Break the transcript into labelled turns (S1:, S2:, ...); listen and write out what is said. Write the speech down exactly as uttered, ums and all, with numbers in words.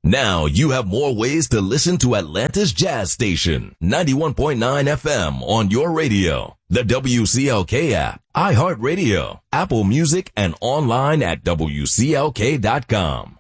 S1: Now you have more ways to listen to Atlanta's Jazz Station, ninety-one point nine F M on your radio, the W C L K app, iHeartRadio, Apple Music, and online at W C L K dot com.